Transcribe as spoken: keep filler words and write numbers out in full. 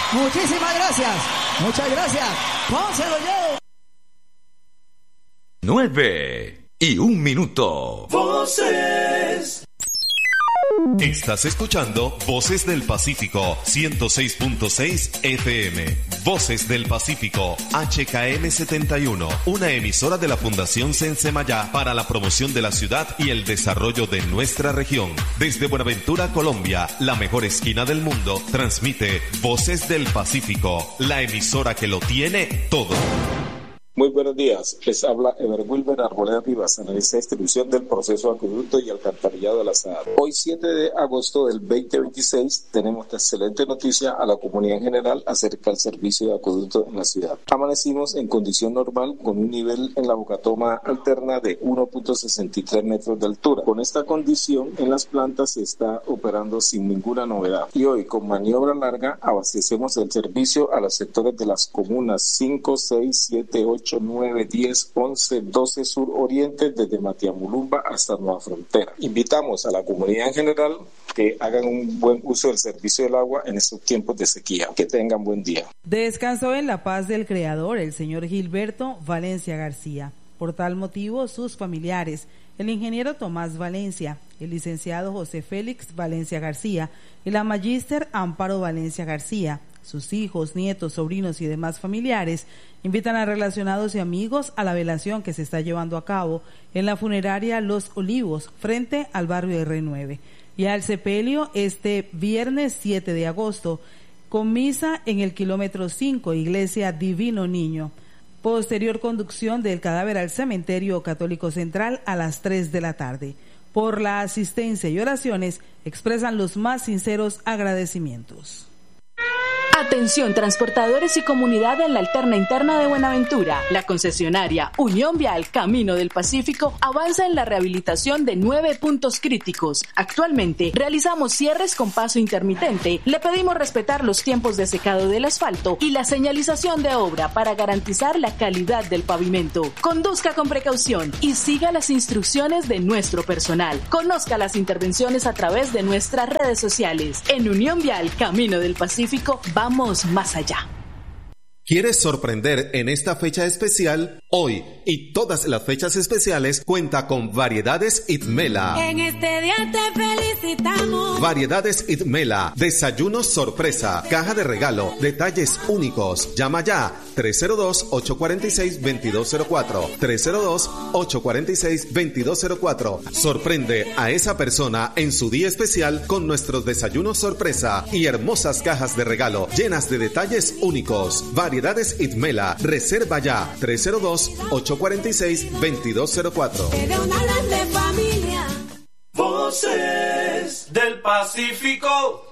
Muchísimas gracias. Muchas gracias. Pónselo yo. Nueve y un minuto. Voces. Estás escuchando Voces del Pacífico, ciento seis punto seis F M. Voces del Pacífico, H K M setenta y uno, una emisora de la Fundación Sensemayá para la promoción de la ciudad y el desarrollo de nuestra región. Desde Buenaventura, Colombia, la mejor esquina del mundo, transmite Voces del Pacífico, la emisora que lo tiene todo. Muy buenos días, les habla Ever Wilber Arboleda Rivas, analista de distribución del proceso de acueducto y alcantarillado de la S A D. Hoy siete de agosto del veinte veintiséis tenemos esta excelente noticia a la comunidad en general acerca del servicio de acueducto en la ciudad. Amanecimos en condición normal con un nivel en la bocatoma alterna de uno punto sesenta y tres metros de altura. Con esta condición en las plantas se está operando sin ninguna novedad. Y hoy con maniobra larga abastecemos el servicio a los sectores de las comunas cinco, seis, siete, ocho, nueve, diez, once, doce sur oriente desde Matiamulumba hasta Nueva Frontera. Invitamos a la comunidad en general que hagan un buen uso del servicio del agua en estos tiempos de sequía. Que tengan buen día. Descansó en la paz del Creador el señor Gilberto Valencia García. Por tal motivo, sus familiares, el ingeniero Tomás Valencia, el licenciado José Félix Valencia García y la magíster Amparo Valencia García, sus hijos, nietos, sobrinos y demás familiares, invitan a relacionados y amigos a la velación que se está llevando a cabo en la funeraria Los Olivos, frente al barrio R nueve, y al sepelio este viernes siete de agosto, con misa en el kilómetro cinco, Iglesia Divino Niño. Posterior conducción del cadáver al Cementerio Católico Central a las tres de la tarde. Por la asistencia y oraciones, expresan los más sinceros agradecimientos. Atención transportadores y comunidad en la alterna interna de Buenaventura. La concesionaria Unión Vial Camino del Pacífico avanza en la rehabilitación de nueve puntos críticos. Actualmente realizamos cierres con paso intermitente. Le pedimos respetar los tiempos de secado del asfalto y la señalización de obra para garantizar la calidad del pavimento. Conduzca con precaución y siga las instrucciones de nuestro personal. Conozca las intervenciones a través de nuestras redes sociales. En Unión Vial Camino del Pacífico vamos más allá. ¿Quieres sorprender en esta fecha especial? Hoy y todas las fechas especiales cuenta con Variedades Itmela. En este día te felicitamos. Variedades Itmela, desayunos sorpresa, caja de regalo, detalles únicos. Llama ya tres cero dos, ocho cuatro seis, dos dos cero cuatro, tres cero dos, ocho cuatro seis, dos dos cero cuatro. Sorprende a esa persona en su día especial con nuestros desayunos sorpresa y hermosas cajas de regalo llenas de detalles únicos. Variedades Itmela, reserva ya tres cero dos, ocho cuatro seis, dos dos cero cuatro. Voces del Pacífico.